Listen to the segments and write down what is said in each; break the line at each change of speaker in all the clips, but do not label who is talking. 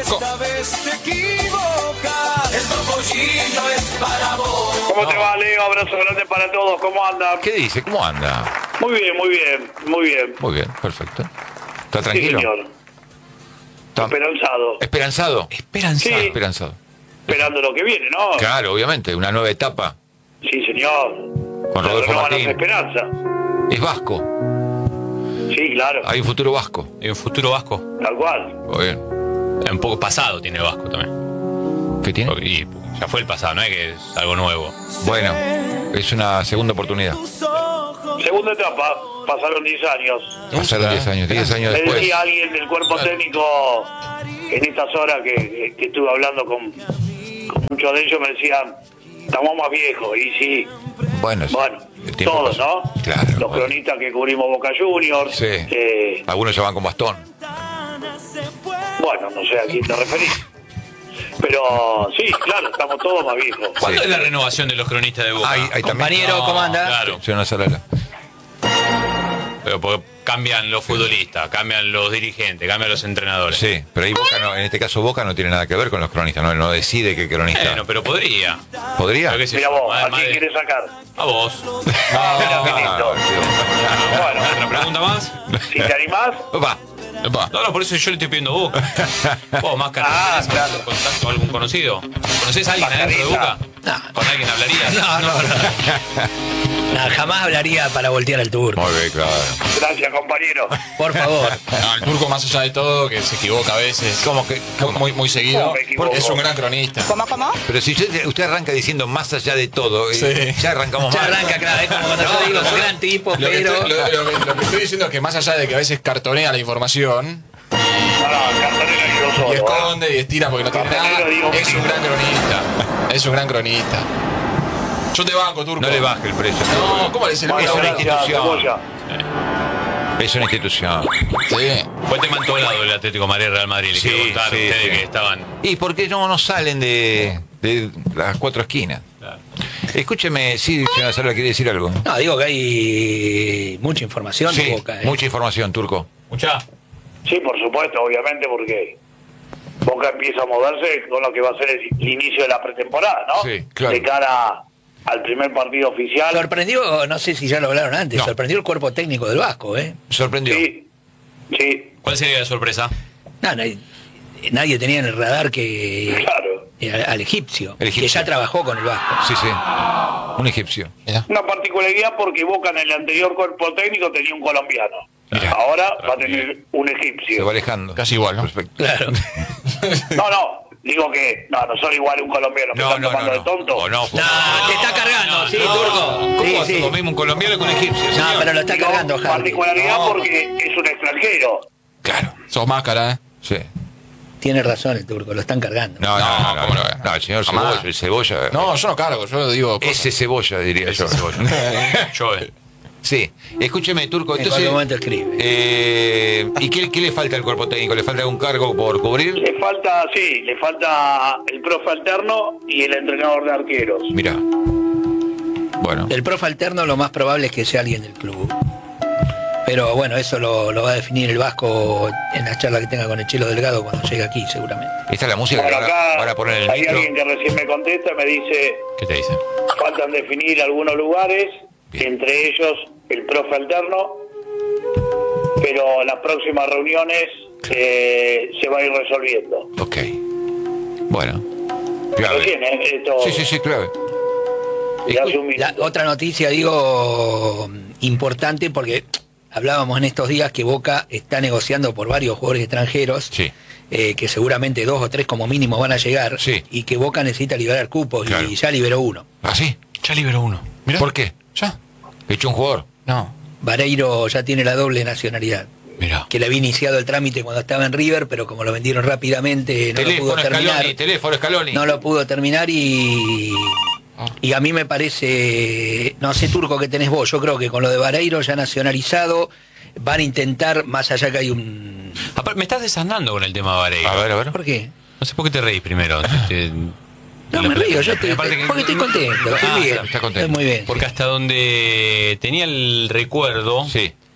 esta vez te equivocas. El topollillo es para vos.
¿Cómo te va, Leo? Abrazo grande para todos. ¿Cómo andan?
¿Qué dice? ¿Cómo anda?
Muy bien, muy bien, muy bien.
Muy bien, perfecto. ¿Está tranquilo?
Sí, señor.
¿Está
Esperanzado.
esperanzado?
Esperanzado.
Sí.
Esperanzado.
Esperando lo que viene, ¿no?
Claro, obviamente, una nueva etapa
Sí, señor.
con
Se
Rodolfo
renovan las
Martín.
esperanzas.
Es vasco,
Sí, claro.
hay un futuro vasco.
Hay un futuro vasco.
Tal cual.
Muy bien.
Un poco pasado tiene el vasco también.
¿Qué tiene?
Y ya fue el pasado, no es que es algo nuevo.
Bueno, es una segunda oportunidad.
Segunda etapa. Pasaron 10 años.
Pasaron 10 años, 10 años
Me
después.
decía alguien del cuerpo técnico en estas horas que estuve hablando con muchos de ellos, me decían, estamos más viejos. Y sí,
Bueno,
bueno,
el tiempo
todos,
pasó.
¿no?
Claro.
Los cronistas que cubrimos Boca Juniors.
Sí. Algunos se van con bastón.
Bueno, no sé a quién te referís. Pero sí, claro, estamos todos más viejos.
¿Cuándo
Sí.
es la renovación de los cronistas de Boca?
Hay también.
Compañero, ¿cómo anda?
Claro,
Sí, una sola.
pero porque cambian los futbolistas, cambian los dirigentes, cambian los entrenadores.
Sí, pero ahí Boca no, en este caso Boca no tiene nada que ver con los cronistas, no decide qué cronista.
Bueno, pero podría.
¿Podría?
Pero qué sé
Mira
yo,
vos,
más-
¿a
más
quién
de-
querés sacar?
A vos.
Mira, qué lindo. Bueno,
¿Otra pregunta más?
si te animás,
Va.
No, por eso yo le estoy pidiendo a Boca. ¿Vos, Máscara,
Ah,
tenés
claro.
algún contacto, algún conocido? ¿Conocés a alguien adentro de Boca?
No.
¿Con alguien hablarías?
No, jamás hablaría para voltear al turco.
Muy bien, claro.
gracias, compañero.
Por favor.
No, el turco, más allá de todo, que se equivoca a veces.
¿Cómo que?
Muy seguido.
¿Cómo me equivoco?
Es un gran cronista.
Pero si usted arranca diciendo más allá de todo,
Sí.
ya arrancamos
Ya
mal.
arranca, claro, es como cuando yo digo, soy gran tipo,
Lo que,
pero...
estoy, lo que estoy diciendo es que más allá de que a veces cartonea la información
No, cartonero y yo
y
solo.
esconde y estira porque no tiene nada,
Cartonero, digo,
es un gran cronista. Es un gran cronista. Yo te banco, turco.
No le baje el precio.
No, ¿cómo le dice el
Bueno,
Es una
mismo?
gracias,
institución.
Cebolla.
Es una institución.
Sí.
Fue tema en todo lado del Atlético de Madrid Real Madrid. Le
Sí,
quiero contar
sí,
a ustedes
sí.
que estaban.
¿Y por qué no salen de las cuatro esquinas?
Claro.
Escúcheme, sí, señora Salva, quiere decir algo.
No, digo que hay mucha información
Sí,
de Boca.
mucha información, turco.
¿Escuchá?
Sí, por supuesto, obviamente, porque Boca empieza a moverse con lo que va a ser el inicio de la pretemporada, ¿no?
Sí, claro.
De cara al primer partido oficial.
Sorprendió, no sé si ya lo hablaron antes,
No.
sorprendió el cuerpo técnico del Vasco, ¿eh?
Sorprendió.
Sí, sí,
¿Cuál sería la sorpresa?
No, nadie tenía en el radar que
claro.
al egipcio,
El egipcio.
que ya trabajó con el Vasco.
Sí, sí. Un egipcio.
Mirá.
Una particularidad porque Boca en el anterior cuerpo técnico tenía un colombiano.
Mirá.
Ahora va a tener un
Se
egipcio.
va alejando.
Casi igual, ¿no?
Perfecto.
Claro.
No, digo que no son igual un colombiano. ¿Me
No,
están
no,
tomando
no.
de tonto?
Oh, no,
No, te está cargando, sí, turco.
¿Cómo
Sí,
va a ser
sí.
lo mismo un colombiano que un egipcio,
No,
señor?
pero lo está
Digo,
cargando, Harry.
particularidad
No.
porque es un extranjero.
Claro.
Sos máscara, ¿eh?
Sí.
Tiene razón el turco, lo están cargando.
No,
¿cómo lo ve?
No, el señor
Jamás.
Cebolla, el Cebolla.
No, yo no cargo, yo digo cosas.
Ese Cebolla, diría yo.
Yo,
Sí. Escúcheme, turco.
En
Entonces,
cualquier momento escribe.
¿y qué le falta al cuerpo técnico? ¿Le falta algún cargo por cubrir?
Le falta el profe alterno y el entrenador de arqueros.
Mirá. Bueno.
El profe alterno lo más probable es que sea alguien del club. Pero bueno, eso lo va a definir el Vasco en la charla que tenga con el Chelo Delgado cuando llegue aquí, seguramente.
Esta es la música que
Bueno, acá
van a poner en el
hay
micro.
alguien que recién me contesta, me dice,
¿qué te dice?
faltan definir algunos lugares,
Bien.
entre ellos el profe alterno, pero las próximas reuniones se va a ir resolviendo.
Ok. Bueno. Clave.
Recién, esto
Sí, clave.
de hace un minuto.
Otra noticia, digo, importante porque hablábamos en estos días que Boca está negociando por varios jugadores extranjeros,
Sí.
que seguramente 2 o 3 como mínimo van a llegar,
Sí.
y que Boca necesita liberar cupos,
Claro.
y ya liberó uno.
¿Ah, sí?
Ya liberó uno. Mirá.
¿Por qué?
¿Ya?
¿Echó un jugador?
No.
Vareiro ya tiene la doble nacionalidad,
Mirá.
que le había iniciado el trámite cuando estaba en River, pero como lo vendieron rápidamente no lo pudo terminar.
Teléfono Scaloni.
No lo pudo terminar y a mí me parece, no sé, turco, que tenés vos, yo creo que con lo de Vareiro ya nacionalizado van a intentar, más allá que hay un...
Aparte, me estás desandando con el tema Vareiro.
A ver.
¿Por qué?
No sé por qué te reís primero.
No me río, yo estoy,
Aparte que-
porque estoy contento, estoy bien,
está contento.
estoy muy bien.
Porque hasta donde tenía el recuerdo,
Sí.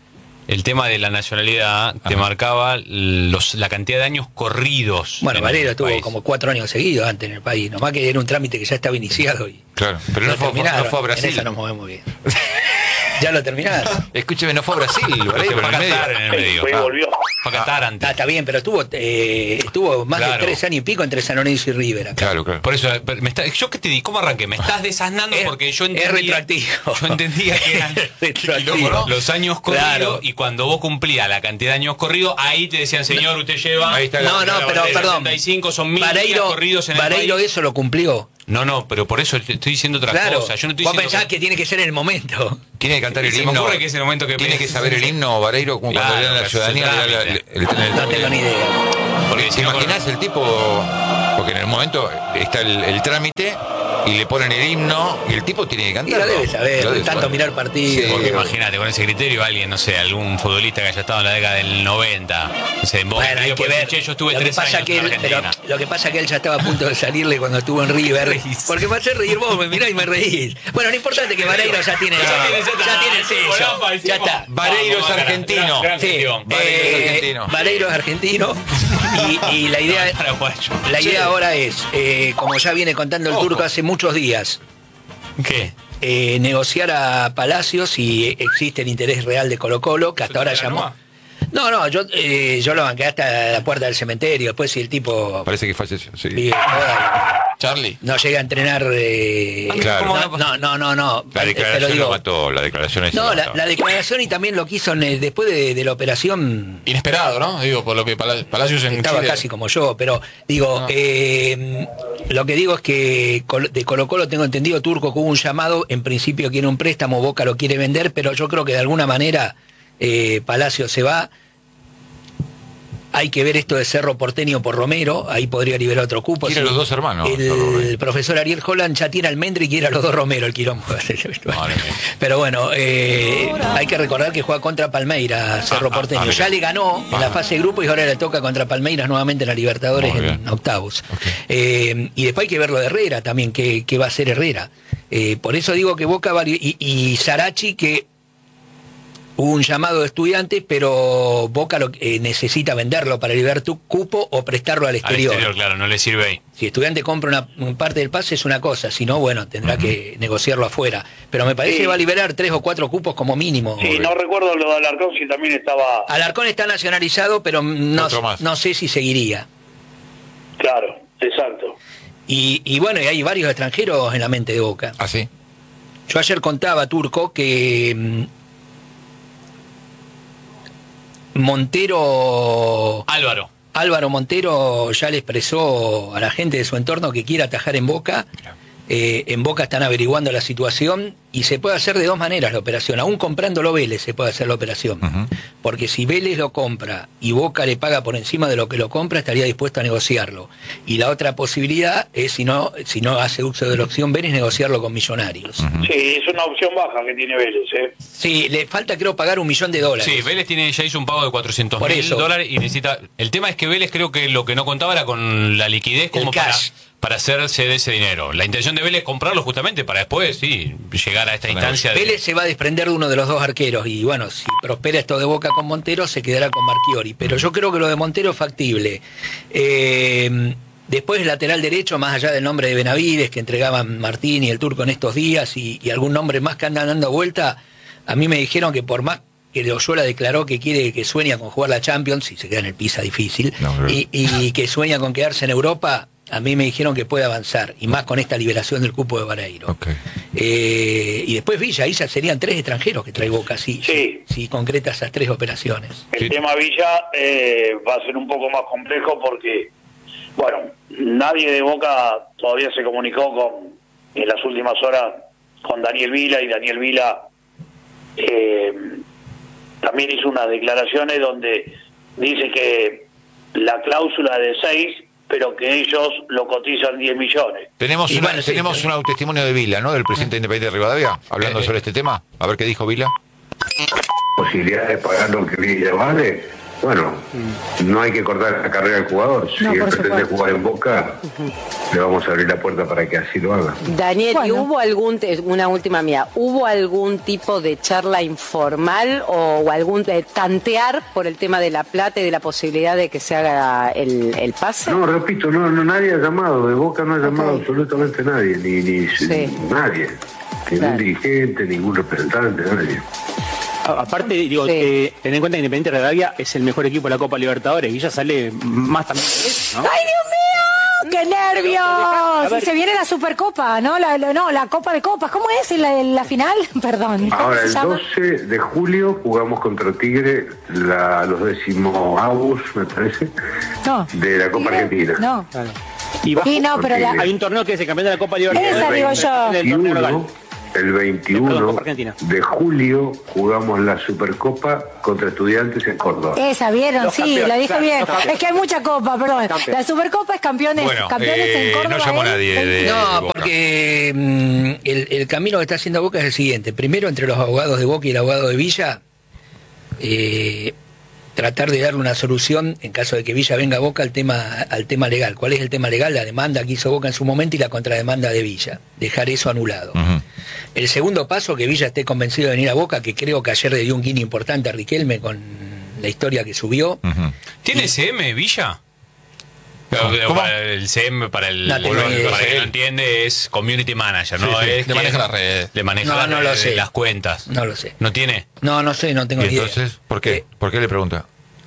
el tema de la nacionalidad te marcaba la cantidad de años corridos.
Bueno,
en
Vareiro
el
estuvo
país.
como 4 años seguidos antes en el país, nomás que era un trámite que ya estaba iniciado y
Claro, pero no fue a Brasil.
En esa nos movemos bien. Ya lo terminaron.
Escúcheme, no fue a Brasil, Vareiro,
Fue
en
a
el
Qatar
medio.
en el medio.
Fue y volvió.
Fue a Qatar antes.
Está bien, pero estuvo más
Claro.
de 3 años y pico entre San Lorenzo y River acá.
Claro, claro.
Por eso, yo que te di, ¿cómo arranqué? Me estás desasnando porque yo entendía.
Es retroactivo.
Yo entendía que eran
Retroactivo.
los años corridos
Claro.
y cuando vos cumplías la cantidad de años corridos, ahí te decían, señor, usted lleva.
Ahí está
No, pero perdón.
75 son 1000 días
Vareiro,
corridos en el
Vareiro
país.
eso lo cumplió.
No, pero por eso te estoy diciendo otra
Claro.
cosa. Yo no estoy
Vos
diciendo
pensás que tiene que ser en el momento.
Tiene que cantar el
Se me
himno.
ocurre que es el momento que
Tiene que saber el himno, Vareiro, como
Claro,
cuando le dan la
que
ciudadanía.
hace
le dan
trámite.
No tengo ni idea.
Porque
¿Te
si no,
imaginás el tipo? Porque en el momento está el trámite y le ponen el himno y el tipo tiene que
Y
cantar.
lo debe saber, de tanto mirar partidos.
Sí.
Porque imagínate, con ese criterio alguien, no sé, algún futbolista que haya estado en la década del 90, no sé, en Boca,
Bueno, hay
digo,
que
pues,
ver.
che, yo estuve
Lo que
3
pasa
años
que
en
él, pero
Argentina.
lo que pasa que él ya estaba a punto de salirle cuando estuvo en River. Porque me hace reír vos, me mirás y me reís. Bueno, lo importante es que Vareiro ya tiene el sello. Ya está.
Vareiro es argentino.
Sí,
Vareiro es argentino.
Vareiro es argentino. Y la idea,
Paraguayo.
ahora es, como ya viene contando el turco hace muchos días,
¿Qué?
negociar a Palacios si existe el interés real de Colo-Colo, que hasta ahora llamó. No, yo lo banqué hasta la puerta del cementerio. Después, si el tipo
Parece que falleció, sí.
vive joda,
Charlie.
no llega a entrenar.
Claro.
No.
La
Te lo
declaración
digo.
lo mató, la declaración esa
No,
lo
la
mató.
declaración y también lo quiso después de la operación.
Inesperado, ¿no? Digo, por lo que Palacios en
Estaba
Chile.
casi como yo, pero digo, lo que digo es que de Colo-Colo tengo entendido, Turco, que hubo un llamado, en principio quiere un préstamo, Boca lo quiere vender, pero yo creo que de alguna manera Palacio se va. Hay que ver esto de Cerro Porteño por Romero, ahí podría liberar otro cupo.
Quiere a los dos hermanos,
El
Romero.
profesor Ariel Holland ya tiene Almendra y quiere a los dos Romero, el quilombo. Pero bueno, hay que recordar que juega contra Palmeiras, Cerro Porteño.
mira.
Ya le ganó en la fase de grupo y ahora le toca contra Palmeiras nuevamente en la Libertadores
Muy
en
bien.
octavos. Y después hay que ver lo de Herrera también, qué va a hacer Herrera. Por eso digo que Boca va y Sarachi, que hubo un llamado de Estudiantes, pero Boca necesita venderlo para liberar tu cupo o prestarlo al
Al
exterior.
exterior, claro, no le sirve ahí.
Si Estudiante compra una parte del pase es una cosa, si no, bueno, tendrá que negociarlo afuera. Pero me parece
Sí.
que va a liberar 3 o 4 cupos como mínimo.
Sí, no recuerdo lo de Alarcón, si también estaba...
Alarcón está nacionalizado, pero
Otro más.
no sé si seguiría.
Claro, exacto.
Y bueno, y hay varios extranjeros en la mente de Boca.
¿Ah, sí?
Yo ayer contaba, Turco, que Montero... Álvaro Montero ya le expresó a la gente de su entorno que quiere atajar en Boca. En Boca están averiguando la situación y se puede hacer de dos maneras la operación. Aún comprándolo Vélez se puede hacer la operación. Porque si Vélez lo compra y Boca le paga por encima de lo que lo compra, estaría dispuesto a negociarlo. Y la otra posibilidad es, si no hace uso de la opción Vélez, negociarlo con Millonarios.
Sí, es una opción baja que tiene Vélez, ¿eh?
Sí, le falta creo pagar $1 millón.
Sí, Vélez ya hizo un pago de
Por eso.
$400,000 y necesita... El tema es que Vélez creo que lo que no contaba era con la liquidez como
cash.
para hacerse de ese dinero. La intención de Vélez es comprarlo justamente para después, sí, llegar a esta instancia de...
Vélez se va a desprender de uno de los dos arqueros y bueno, si prospera esto de Boca con Montero, se quedará con Marchiori. Pero yo creo que lo de Montero es factible. Después el lateral derecho, más allá del nombre de Benavides que entregaban Martín y el Turco en estos días y algún nombre más que andan dando vuelta, a mí me dijeron que por más que Loyola declaró que sueña con jugar la Champions, si se queda en el Pisa difícil, y que sueña con quedarse en Europa, a mí me dijeron que puede avanzar, y más con esta liberación del cupo de Vareiro. Y después Villa, ahí ya serían 3 extranjeros que trae Boca, si concreta esas 3 operaciones.
El tema Villa va a ser un poco más complejo porque, bueno, nadie de Boca todavía se comunicó en las últimas horas con Daniel Vila, y Daniel Vila también hizo unas declaraciones donde dice que la cláusula de 6, pero que ellos lo cotizan 10 millones.
Tenemos un testimonio de Vila, ¿no? Del presidente independiente de Rivadavia, hablando sobre este tema. A ver qué dijo Vila.
Posibilidad de pagar lo que Villa vale, bueno, no hay que cortar la carrera del jugador. Si
No,
él
por
pretende
supuesto.
jugar en Boca, le vamos a abrir la puerta para que así lo haga.
Daniel, ¿y
Bueno.
hubo una última mía, hubo algún tipo de charla informal o algún tantear por el tema de la plata y de la posibilidad de que se haga el pase?
No, repito, no, nadie ha llamado, de Boca no ha llamado absolutamente nadie, ni
Sí.
nadie. Ningún
Claro.
dirigente, ningún representante, nadie.
Aparte, digo,
Sí.
ten en cuenta que Independiente Rivadavia es el mejor equipo de la Copa Libertadores. Villa sale más también de eso, ¿no?
¡Ay, Dios mío! ¡Qué nervios!
ver.
Se viene la Supercopa, ¿no? La Copa de Copas. ¿Cómo es la final? Perdón. ¿Cómo
Ahora,
se
el
llama?
12 de julio jugamos contra Tigre los 10avos, me parece,
No.
de la Copa
Tigre,
Argentina.
No.
Claro. Y bajo-
Sí, no, pero la...
hay un torneo que es el campeón de la Copa Libertadores.
Esa digo yo.
El torneo local.
El
Perdón,
21
Copa Argentina.
de julio jugamos la Supercopa contra Estudiantes en Córdoba.
Esa, ¿vieron?
Los
Sí,
campeones,
la dije
claro,
bien.
los campeones.
Es que hay mucha copa, perdón.
Campeones.
La Supercopa es campeones,
Bueno,
campeones en Córdoba.
no llamó
¿eh?
nadie de
No,
Boca.
porque el camino que está haciendo Boca es el siguiente. Primero, entre los abogados de Boca y el abogado de Villa, tratar de darle una solución en caso de que Villa venga a Boca al tema legal. ¿Cuál es el tema legal? La demanda que hizo Boca en su momento y la contrademanda de Villa. Dejar eso anulado.
Ujú.
El segundo paso, que Villa esté convencido de venir a Boca, que creo que ayer le dio un guiño importante a Riquelme con la historia que subió.
Ujú.
¿Tiene CM Villa?
¿Cómo?
Para el CM, para el
No tengo ni idea.
para el que no entiende, es community manager, ¿no?
Sí, sí,
Es
le
quien
maneja las redes.
Le maneja
No,
las
no lo
redes,
sé.
las cuentas.
No lo sé.
¿No tiene?
No sé, no tengo
¿Y
ni idea.
entonces por qué? ¿Por qué le pregunta?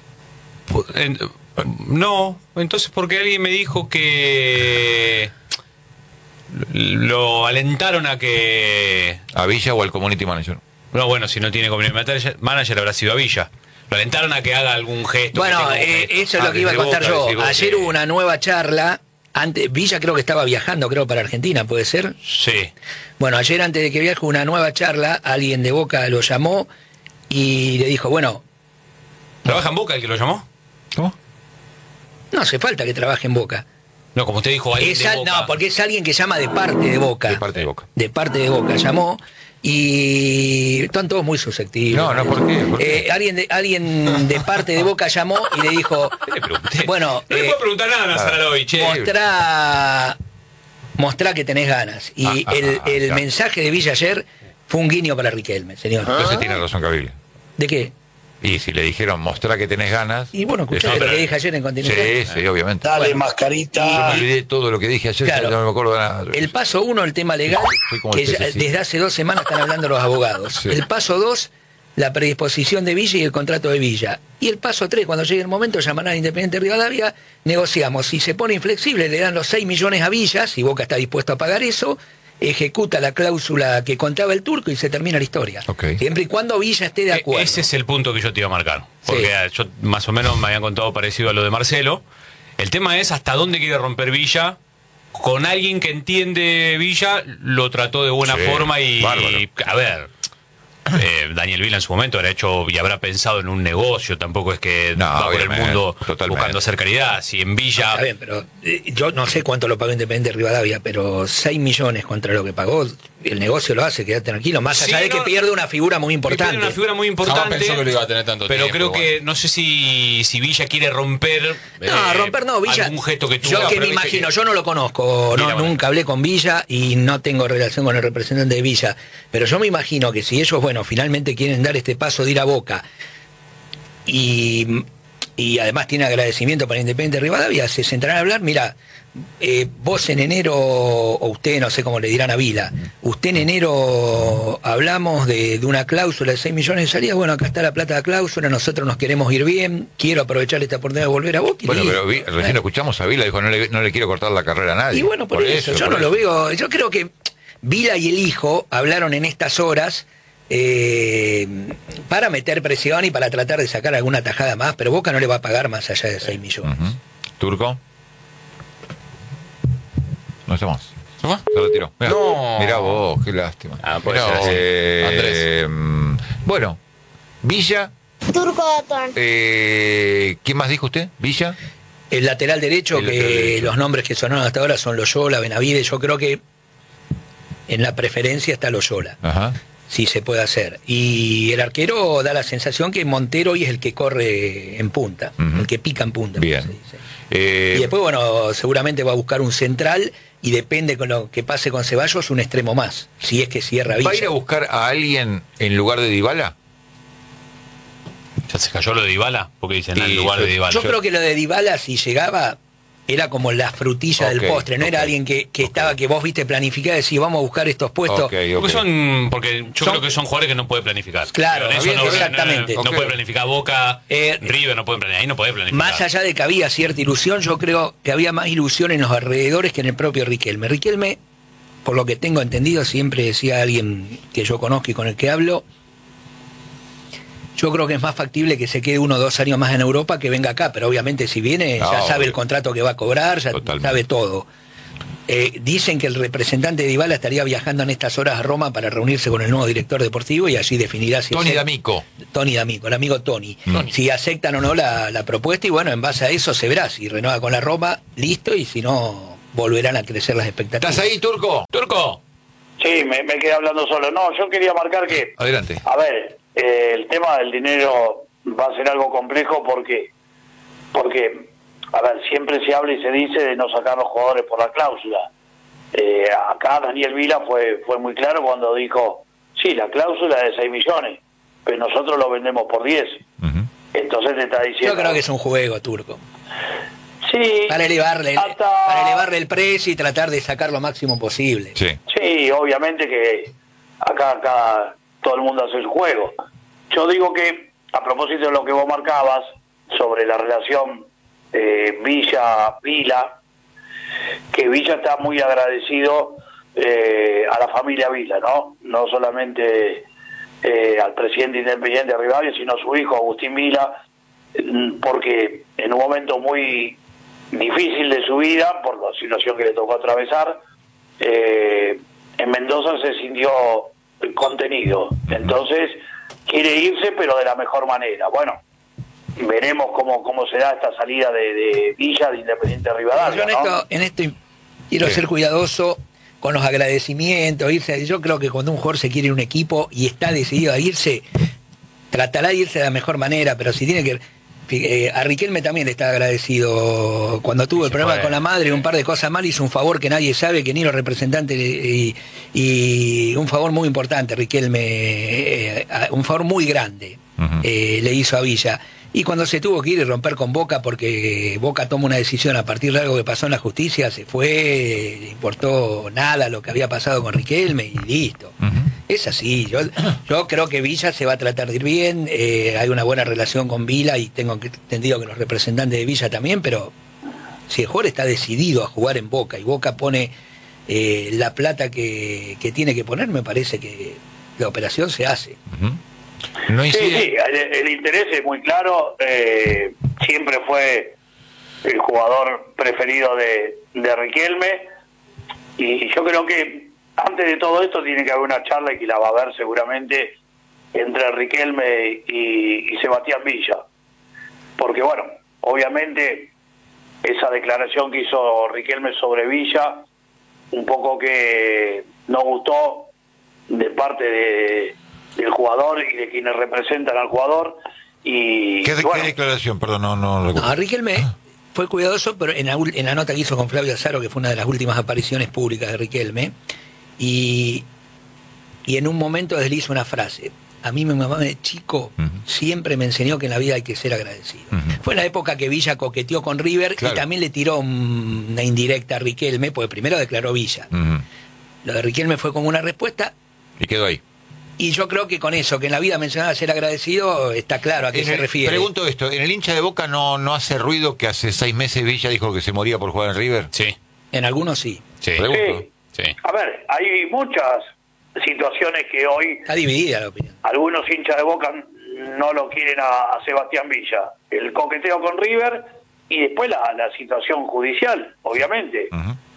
No, entonces porque alguien me dijo que lo alentaron a que...
¿A Villa o al community manager?
No, bueno, si no tiene community manager habrá sido a Villa. Lo alentaron a que haga algún gesto.
Bueno,
que tenga un gesto.
eso es lo que iba a
desde
contar
Boca,
yo.
decís vos
Ayer
que-
hubo una nueva charla. Antes, Villa creo que estaba viajando, creo, para Argentina, ¿puede ser?
Sí.
Bueno, ayer antes de que viaje una nueva charla, alguien de Boca lo llamó y le dijo, bueno,
¿Trabaja en Boca el que lo llamó?
¿Cómo?
no hace falta que trabaje en Boca.
No, como usted dijo, alguien de Boca.
No, porque es alguien que llama de parte de Boca.
De parte de Boca.
De parte de Boca llamó y están todos muy susceptibles.
No, ¿por qué? ¿Por qué?
Alguien de parte de Boca llamó y le dijo,
¿Qué le pregunté?
bueno,
no le puedo preguntar nada a Nazaraloy, che.
mostrá que tenés ganas. Y el
ya.
mensaje de Villa ayer fue un guiño para Riquelme, señor.
Entonces tiene razón Cavile.
¿De qué?
Y si le dijeron mostrar que tenés ganas.
Y bueno, escuchá
eso-
lo que dije ayer en Continental.
Sí, obviamente.
Dale,
Bueno.
Yo
mascarita.
me olvidé todo lo que dije ayer,
Claro.
ya no me acuerdo de nada.
El paso 1, el tema legal,
Soy como
que
el
ya
pececito.
desde hace 2 semanas están hablando los abogados.
Sí.
El paso 2, la predisposición de Villa y el contrato de Villa. Y el paso 3, cuando llegue el momento, llamarán a Independiente Rivadavia, negociamos. Si se pone inflexible, le dan los 6 millones a Villa, si Boca está dispuesto a pagar eso, ejecuta la cláusula que contaba el turco y se termina la historia.
Ok.
Siempre y cuando Villa esté de acuerdo.
Ese es el punto que yo te iba a marcar. Porque
Sí.
yo más o menos me habían contado parecido a lo de Marcelo. El tema es hasta dónde quiere romper Villa. Con alguien que entiende Villa, lo trató de buena
Sí,
forma y...
bárbaro.
A ver, Daniel Vila en su momento habrá hecho y habrá pensado en un negocio. Tampoco es que
No,
va por el
obviamente,
mundo
totalmente.
buscando hacer caridad. Si en Villa...
Está bien, pero yo no sé cuánto lo pagó Independiente Rivadavia, pero 6 millones contra lo que pagó, el negocio lo hace, quédate tranquilo, más allá
Sí,
de que
no,
pierde una figura muy
que
importante.
tiene una figura muy
Jamás
importante.
pensó que lo iba a tener tanto
pero
tiempo,
creo que
igual.
no sé si Villa quiere romper
No, romper no, Villa.
algún gesto que tuvo.
Yo que
pero
me
viste
imagino, yo no lo conozco,
Mira, bueno.
nunca hablé con Villa y no tengo relación con el representante de Villa, pero yo me imagino que si ellos, bueno, finalmente quieren dar este paso de ir a Boca y además tiene agradecimiento para Independiente Rivadavia, se sentarán a hablar, mira, vos en enero, o usted, no sé cómo le dirán a Vila, usted en enero hablamos de una cláusula de 6 millones de salidas, bueno, acá está la plata de la cláusula, nosotros nos queremos ir bien, quiero aprovechar esta oportunidad de volver a Boca. y
Bueno,
listo.
pero recién escuchamos a Vila, dijo, no le quiero cortar la carrera a nadie.
Y bueno, por eso, yo no lo veo. Yo creo que Vila y el hijo hablaron en estas horas para meter presión y para tratar de sacar alguna tajada más, pero Boca no le va a pagar más allá de 6 millones.
Ujú. ¿Turco? No está más.
¿Se fue?
Se retiró. Mirá,
No.
mirá vos, qué lástima.
puede
Mirá
ser
vos.
así.
Bueno, Villa.
Turco Datón.
¿Quién más dijo usted? Villa.
El lateral derecho,
El
que
lateral derecho.
los nombres que sonaron hasta ahora son Loyola, Benavides, yo creo que en la preferencia está Loyola.
Ajá.
si se puede hacer. Y el arquero da la sensación que Montero hoy es el que corre en punta, el que pica en punta.
Bien.
Se dice. Y después, bueno, seguramente va a buscar un central y depende con lo que pase con Ceballos, un extremo más, si es que cierra Villa.
¿Va a ir a buscar a alguien en lugar de Dybala?
¿Ya se cayó lo de Dybala? Porque dicen en lugar de Dybala.
Yo creo que lo de Dybala, si llegaba, era como la frutilla del postre, no era alguien que estaba, que vos viste planificar y decís, vamos a buscar estos puestos.
Porque yo creo que son jugadores que no puede planificar.
Claro,
exactamente. No puede planificar Boca, River no puede planificar, ahí no puede planificar.
Más allá de que había cierta ilusión, yo creo que había más ilusión en los alrededores que en el propio Riquelme. Riquelme, por lo que tengo entendido, siempre decía alguien que yo conozco y con el que hablo, yo creo que es más factible que se quede 1 o 2 años más en Europa que venga acá, pero obviamente si viene ya sabe el contrato que va a cobrar, ya sabe todo. Dicen que el representante de Dybala estaría viajando en estas horas a Roma para reunirse con el nuevo director deportivo y allí definirá si
Tony D'Amico,
el amigo Tony. Si aceptan o no la propuesta y bueno, en base a eso se verá si renueva con la Roma, listo, y si no, volverán a crecer las expectativas.
¿Estás ahí, Turco?
¡Turco!
Sí, me quedé hablando solo. No, yo quería marcar que...
Adelante.
A ver, el tema del dinero va a ser algo complejo porque, a ver, siempre se habla y se dice de no sacar los jugadores por la cláusula. Acá Daniel Vila fue muy claro cuando dijo, sí, la cláusula es de 6 millones, pero nosotros lo vendemos por 10. Entonces te está diciendo...
Yo creo que es un juego, Turco.
Sí.
Para elevarle el precio y tratar de sacar lo máximo posible.
Sí, obviamente que acá todo el mundo hace su juego. Yo digo que, a propósito de lo que vos marcabas sobre la relación Villa-Vila, que Villa está muy agradecido a la familia Vila, ¿no? No solamente al presidente independiente de Rivadavia, sino a su hijo Agustín Vila, porque en un momento muy difícil de su vida, por la situación que le tocó atravesar, en Mendoza se sintió contenido. Entonces quiere irse, pero de la mejor manera. Bueno, veremos cómo se da esta salida de Villa, de Independiente de Rivadavia.
Yo en esto quiero ser cuidadoso con los agradecimientos, irse. Yo creo que cuando un jugador se quiere ir a un equipo y está decidido a irse, tratará de irse de la mejor manera, pero si tiene que... a Riquelme también le está agradecido cuando tuvo el problema con la madre, un par de cosas mal, hizo un favor que nadie sabe, que ni los representantes, y un favor muy importante Riquelme, un favor muy grande le hizo a Villa. Y cuando se tuvo que ir y romper con Boca, porque Boca toma una decisión a partir de algo que pasó en la justicia, se fue, le importó nada lo que había pasado con Riquelme y listo. Es así, yo creo que Villa se va a tratar de ir bien, hay una buena relación con Vila y tengo entendido que los representantes de Villa también, pero si el jugador está decidido a jugar en Boca y Boca pone la plata que tiene que poner, me parece que la operación se hace.
Sí, el interés es muy claro, siempre fue el jugador preferido de Riquelme, y yo creo que antes de todo esto tiene que haber una charla, y que la va a haber seguramente, entre Riquelme y Sebastián Villa, porque bueno, obviamente esa declaración que hizo Riquelme sobre Villa, un poco que no gustó de parte del jugador y de quienes representan al jugador.
¿Qué declaración? Perdón, no recuerdo.
No, Riquelme fue cuidadoso, pero en la nota que hizo con Flavio Azaro, que fue una de las últimas apariciones públicas de Riquelme, y en un momento él hizo una frase: a mí mi mamá de chico siempre me enseñó que en la vida hay que ser agradecido. Fue en la época que Villa coqueteó con River, y también le tiró una indirecta a Riquelme, porque primero declaró Villa. Lo de Riquelme fue como una respuesta
y quedó ahí.
Y yo creo que con eso, que en la vida mencionaba ser agradecido, está claro a qué se refiere.
Pregunto esto, ¿en el hincha de Boca no hace ruido que hace 6 meses Villa dijo que se moría por jugar en River?
Sí.
En algunos sí.
Pregunto.
Sí.
A ver, hay muchas situaciones que hoy...
Está dividida la opinión.
Algunos hinchas de Boca no lo quieren a Sebastián Villa. El coqueteo con River y después la situación judicial, obviamente.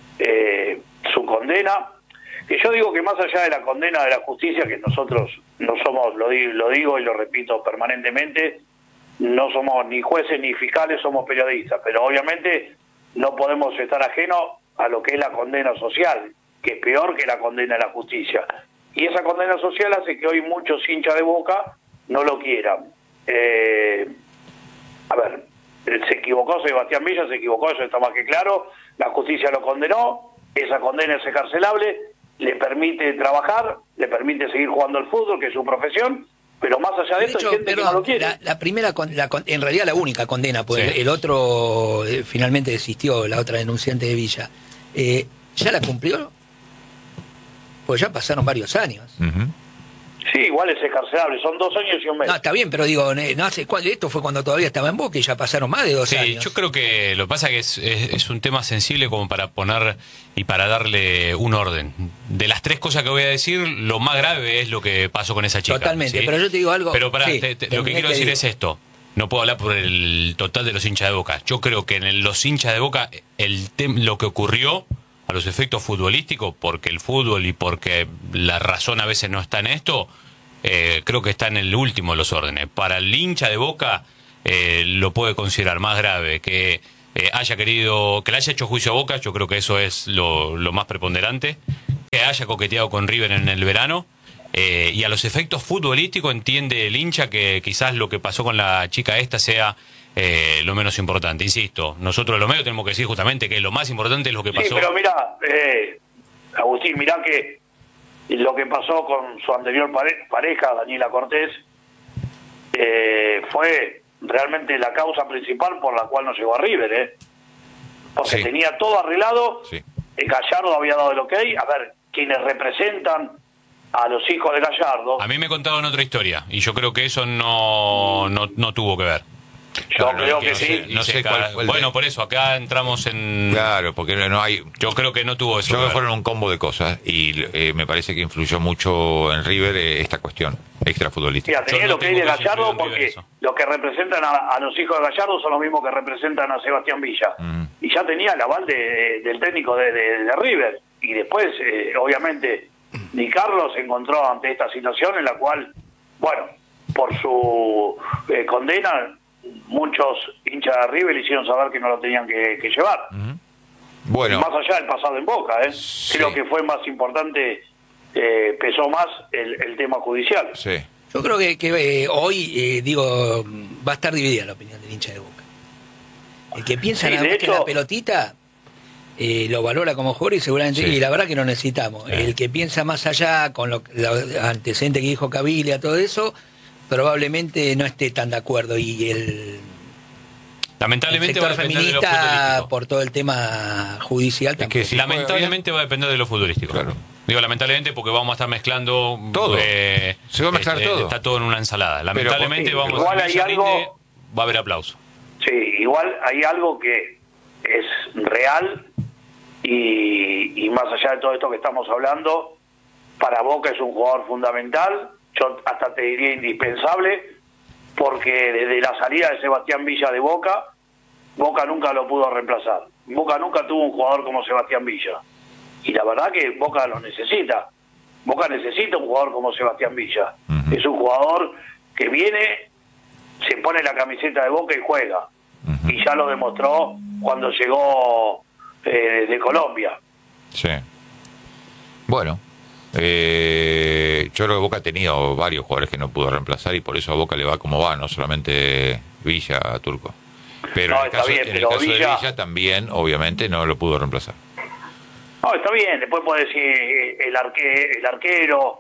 Su condena... Que yo digo que más allá de la condena de la justicia, que nosotros no somos, lo digo y lo repito permanentemente, no somos ni jueces ni fiscales, somos periodistas, pero obviamente no podemos estar ajenos a lo que es la condena social, que es peor que la condena de la justicia. y esa condena social hace que hoy muchos hinchas de Boca no lo quieran. A ver, se equivocó Sebastián Villa, se equivocó, eso está más que claro, la justicia lo condenó, esa condena es excarcelable, le permite trabajar, le permite seguir jugando al fútbol, que es su profesión, pero más allá de esto hay gente que no lo quiere.
La primera, en realidad la única condena, pues el otro finalmente desistió, la otra denunciante de Villa. ¿Ya la cumplió? Pues ya pasaron varios años.
Sí, igual es excarcelable, son 2 años y un mes.
No, está bien, pero digo, no hace, esto fue cuando todavía estaba en Boca y ya pasaron más de 2 años.
Yo creo que lo que pasa es que es un tema sensible como para poner y para darle un orden. De las 3 cosas que voy a decir, lo más grave es lo que pasó con esa chica.
Totalmente,
¿sí?
pero yo te digo algo...
Pero pará, lo que quiero decir es esto. No puedo hablar por el total de los hinchas de Boca. Yo creo que en los hinchas de Boca lo que ocurrió a los efectos futbolísticos, porque el fútbol y porque la razón a veces no está en esto, creo que está en el último de los órdenes. Para el hincha de Boca lo puede considerar más grave que haya querido, que le haya hecho juicio a Boca. Yo creo que eso es lo más preponderante, que haya coqueteado con River en el verano, y a los efectos futbolísticos entiende el hincha que quizás lo que pasó con la chica esta sea lo menos importante. Insisto, nosotros los medios tenemos que decir justamente que lo más importante es lo que pasó.
Sí, pero mira, Agustín, mirá que lo que pasó con su anterior pareja, Daniela Cortés, fue realmente la causa principal por la cual no llegó a River, porque tenía todo arreglado, Gallardo había dado el ok. A ver, quienes representan a los hijos de Gallardo...
A mí me contaron otra historia, y yo creo que eso no tuvo que ver.
Yo creo que sí.
No sé cuál fue
bueno, por eso, acá entramos en...
Claro, porque no hay...
Yo creo que no tuvo eso.
Yo creo que fueron un combo de cosas, y me parece que influyó mucho en River esta cuestión extrafutbolística.
Mira, tenía lo que hay de Gallardo, porque los que representan a los hijos de Gallardo son los mismos que representan a Sebastián Villa. Y ya tenía el aval del técnico de River. Y después, obviamente, Di Carlo se encontró ante esta situación en la cual, bueno, por su condena, muchos hinchas de River le hicieron saber que no lo tenían que llevar.
Bueno,
más allá del pasado en Boca, creo que fue más importante, pesó más el tema judicial.
Yo creo que hoy, va a estar dividida la opinión del hincha de Boca. El que piensa nada más que la pelotita lo valora como jugador y seguramente, y la verdad que lo necesitamos. El que piensa más allá, con los antecedentes que dijo Caviglia, todo eso, probablemente no esté tan de acuerdo. Y el
lamentablemente
sector
va a depender de lo
feminista,
futbolístico.
por todo el tema judicial, tampoco.
Lamentablemente va a depender de lo futbolístico.
Claro.
Digo lamentablemente porque vamos a estar mezclando
todo. Se va a mezclar todo.
Está todo en una ensalada. Lamentablemente vamos
igual
a
hay algo,
va a haber aplauso.
Sí, igual hay algo que es real y más allá de todo esto que estamos hablando, para Boca es un jugador fundamental, yo hasta te diría indispensable, porque desde la salida de Sebastián Villa de Boca, Boca nunca lo pudo reemplazar. Boca nunca tuvo un jugador como Sebastián Villa. Y la verdad que Boca lo necesita. Boca necesita un jugador como Sebastián Villa. Es un jugador que viene, se pone la camiseta de Boca y juega. Y ya lo demostró cuando llegó de Colombia.
Sí. Bueno, yo creo que Boca ha tenido varios jugadores que no pudo reemplazar y por eso a Boca le va como va, no solamente Villa, Turco. Pero en el caso de Villa también, obviamente, no lo pudo reemplazar.
No, está bien, después podés decir el arquero,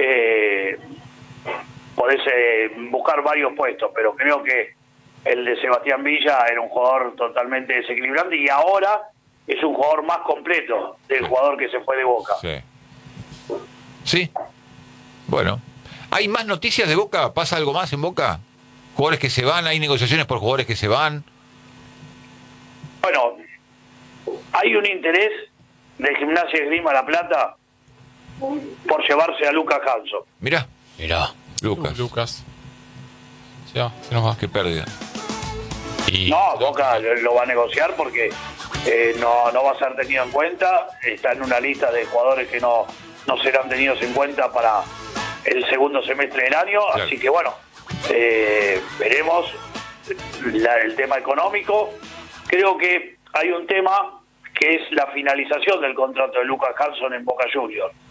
podés buscar varios puestos, pero creo que el de Sebastián Villa era un jugador totalmente desequilibrante y ahora es un jugador más completo del jugador que se fue de Boca.
Sí. Bueno, ¿hay más noticias de Boca? ¿Pasa algo más en Boca? ¿Jugadores que se van? ¿Hay negociaciones por jugadores que se van?
Bueno, hay un interés de Gimnasia y Esgrima La Plata por llevarse a Lucas Hanson.
Mirá. Lucas.
Ya, se nos va.
Qué pérdida.
No, Boca lo va a negociar porque no va a ser tenido en cuenta. Está en una lista de jugadores que no serán tenidos en cuenta para el segundo semestre del año. Claro. Así que bueno, veremos el tema económico. Creo que hay un tema que es la finalización del contrato de Lucas Hanson en Boca Juniors.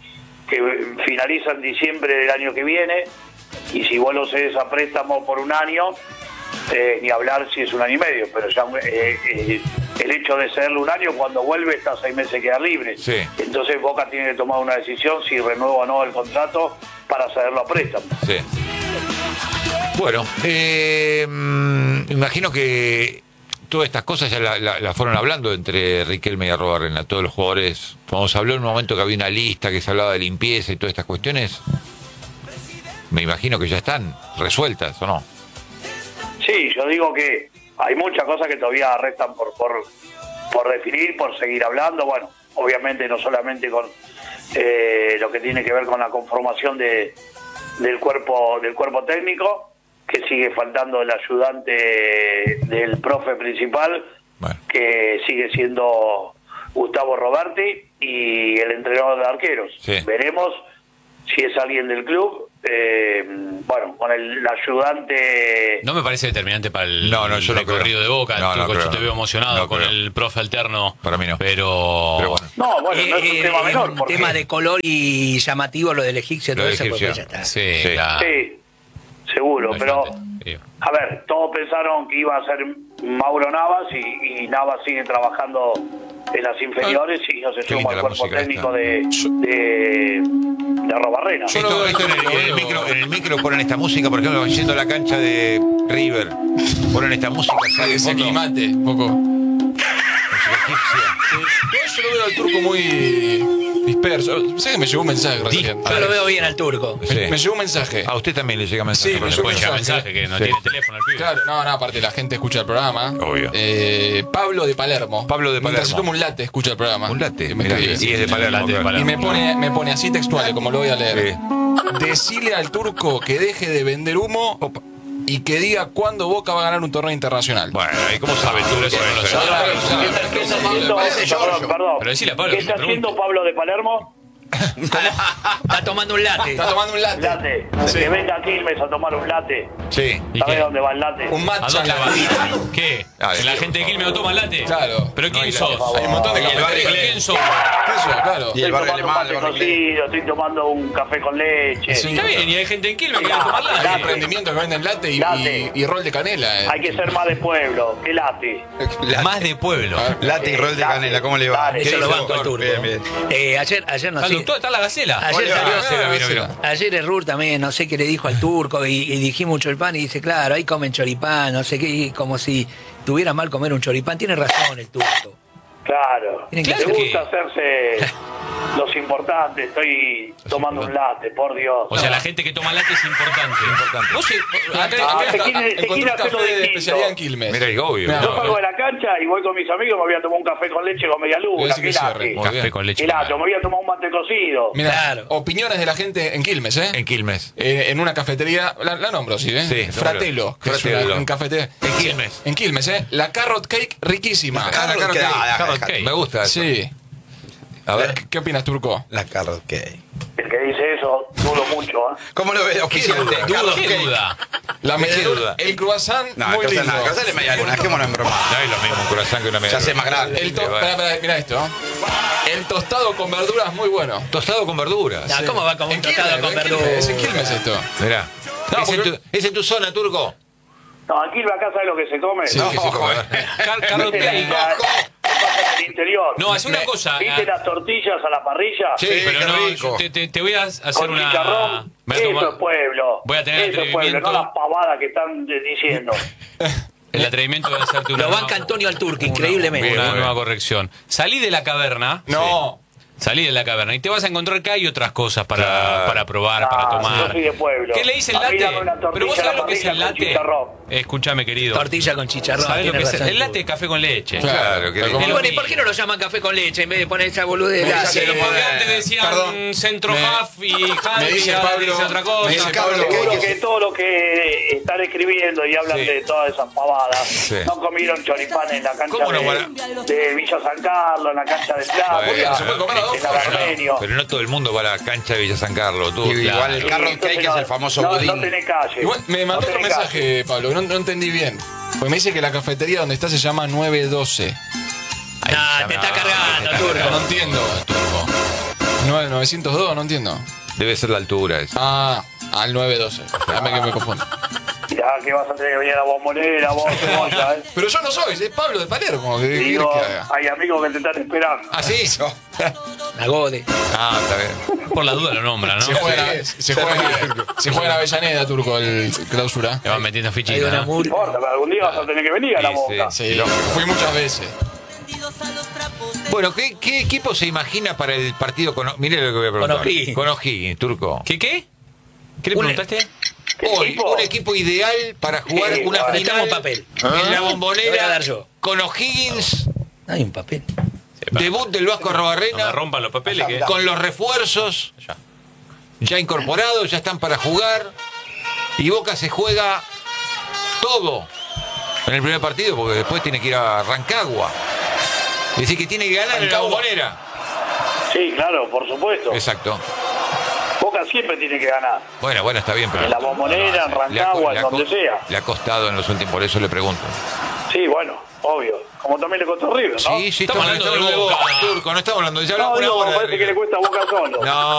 que finaliza en diciembre del año que viene, y si vos lo cedes a préstamo por un año, ni hablar si es un año y medio, pero ya el hecho de cederlo un año, cuando vuelve está 6 meses queda libre.
Sí.
Entonces Boca tiene que tomar una decisión si renueva o no el contrato para cederlo a préstamo.
Sí. Bueno, imagino que todas estas cosas ya la fueron hablando entre Riquelme y Arrobarrena, todos los jugadores. Cuando se habló en un momento que había una lista que se hablaba de limpieza y todas estas cuestiones, me imagino que ya están resueltas, ¿o no?
Sí, yo digo que hay muchas cosas que todavía restan por definir, por seguir hablando. Bueno, obviamente no solamente con lo que tiene que ver con la conformación del cuerpo técnico, que sigue faltando el ayudante del profe principal, bueno, que sigue siendo Gustavo Roberti, y el entrenador de arqueros. Sí. Veremos si es alguien del club. Bueno, con el ayudante...
No me parece determinante para el
yo
recorrido de Boca. Yo te veo emocionado con el profe alterno.
Para mí no.
Pero
bueno. No es un tema menor.
Un tema de color y llamativo, lo del egipcio, todo eso, porque ya está.
Sí,
sí, seguro, pero... A ver, todos pensaron que iba a ser Mauro Navas, y Navas sigue trabajando en las inferiores y no se suma al cuerpo técnico de Arrobarrena.
En el micro ponen esta música, por ejemplo, yendo a la cancha de River, ponen esta música.
Ese climate, un poco. Yo lo veo al Turco muy disperso. Sé que me llegó un mensaje recién.
Yo lo veo bien al Turco.
Sí.
Me llegó un mensaje.
A usted también le llega mensaje.
Sí, me llegó un
mensaje que no tiene teléfono el pibe.
Claro, no, aparte la gente escucha el programa.
Obvio.
Pablo de Palermo.
Mientras
se toma un latte, escucha el programa.
Un latte.
Mirá,
y es de Palermo.
Y me pone así textual, como lo voy a leer. Decile al Turco que deje de vender humo. Opa. Y que diga cuándo Boca va a ganar un torneo internacional.
Bueno, ¿y cómo sabe tú eso?
Perdón.
Pero decile a Pablo.
¿Qué está haciendo Pablo de Palermo?
Está tomando un latte.
Latte. Sí. Que venga a Quilmes a tomar un latte.
Sí.
¿Sabes dónde va el latte?
Un matcha.
¿A dónde va? ¿Qué? ¿La gente de Quilmes no toma latte?
Claro.
¿Pero quién sos?
Hay un montón de
cafeterías. ¿Quién sos?
Claro.
Y el barrio alemán, estoy tomando un café con leche.
Sí. Está bien, y hay gente en Quilmes que quiere tomar latte.
Hay emprendimientos que venden latte y rol de canela.
Hay que ser más de pueblo. ¿Qué latte?
Más de pueblo.
Latte y rol de canela, ¿cómo le va?
Eso lo banco al Turco. Ayer no sé.
Está la Gacela.
Ayer Errur también, no sé qué le dijo al Turco, y dijimos choripán, y dice, claro, ahí comen choripán, no sé qué, como si tuviera mal comer un choripán. Tiene razón el Turco.
Claro. Le gusta hacerse los importantes. Estoy tomando un latte, por Dios.
O sea, la gente que toma latte es importante. Vos
se quiere hacer lo de
especialidad en Quilmes.
Mira, es obvio.
Yo salgo de la cancha y voy con mis amigos, me voy a tomar un café con leche con media luna.
Café con leche.
Me voy a tomar un mate cocido.
Mira, claro. Opiniones de la gente en Quilmes, ¿eh?
En Quilmes.
En una cafetería, la nombro, ¿sí?
Sí.
Fratelo, que es una cafetería.
En Quilmes.
En Quilmes, ¿eh? La carrot cake riquísima.
Carrot cake. Me gusta.
Sí. A ver, ¿qué opinas, Turco?
La carrot cake.
El que dice eso, dudo mucho, ¿eh?
¿Cómo lo ve oficialmente?
¿Qué duda?
La media, el croissant, muy lindo.
El croissant es media luna, dejémonos en broma.
No es lo mismo un croissant que una media luna.
Se hace más grande.
Mirá esto. El tostado con verduras, muy bueno.
Tostado con verduras.
No, ¿cómo va con un tostado con verduras?
Es en Quilmes esto.
Mirá. ¿Es en tu zona, Turco?
No, aquí en la casa es lo que se come.
Sí, que se come.
Carrot cake.
En el interior.
No, es una cosa.
¿Viste las tortillas a la parrilla?
Sí, pero no, te voy a hacer
con
una...
chicharrón. Eso es pueblo.
Voy a tener
eso es pueblo, no las pavadas que están diciendo.
El atrevimiento de hacerte una...
Lo banca Antonio al Turco, increíblemente.
Una nueva corrección. Salí de la caverna.
No.
Salí de la caverna y te vas a encontrar que hay otras cosas para probar, para tomar.
Yo soy de pueblo.
¿Qué le dice el latte? Pero vos sabés lo que es el latte. Escúchame, querido.
Tortilla con chicharrón.
¿Sabés lo que es el latte? Es café con leche.
Claro.
¿Y por qué no lo llaman café con leche en vez de poner esa boludez?
Porque antes decían centro half y half y ahora dice otra cosa.
Seguro que todo lo que están escribiendo y hablan de todas esas pavadas no comieron choripán en la cancha de Villa San Carlos, en la cancha de Plata.
Pero no todo el mundo va a la cancha de Villa San Carlos.
Igual el carrot cake es el famoso budín.
No tenés calle.
Igual me mandó otro mensaje, Pablo, que no entendí bien. Pues me dice que la cafetería donde está se llama 912.
Nah, te está cargando, Turco.
No entiendo, Turco. 902, no entiendo.
Debe ser la altura esa.
Ah, al 912. Dame que me confundo.
Ya que vas a tener que venir a la Bombonera, vos, Cebolla,
Pero yo no soy, es Pablo de Palermo. ¿Qué
Digo,
quieres que haga?
hay amigos que te están esperando.
¿Ah, sí?
Nagode.
Ah, está bien.
Por la duda lo nombra, ¿no?
Se juega en Avellaneda, Turco, el clausura.
Le van metiendo
Hay
fichitas,
una
¿no?
mur.
No importa, pero algún día vas a tener que venir a la Boca.
Sí, fui muchas veces.
Bueno, ¿qué equipo se imagina para el partido con... Mire lo que voy a preguntar. Con O'Higgins, Turco.
¿Qué? ¿Qué le preguntaste?
Hoy, un equipo ideal para jugar una final
Necesitamos papel.
en la
Lo voy a
Bombonera
dar yo.
con O'Higgins,
Hay un papel.
debut del Vasco
No me
Arrobarrena,
rompan los papeles que...
con los refuerzos ya incorporados, ya están para jugar, y Boca se juega todo en el primer partido, porque después tiene que ir a Rancagua. Es decir, que tiene que ganar en la Bombonera.
Sí, claro, por supuesto.
Exacto.
Boca siempre tiene que ganar.
Bueno, está bien, pero...
En la Bombonera, en Rancagua, en donde sea.
Le ha costado en los últimos, por eso le pregunto.
Sí, bueno, obvio. Como también le costó River, ¿no?
Sí, estamos hablando de Boca, Turco, no estamos hablando de...
No, parece que le cuesta a Boca solo.
No.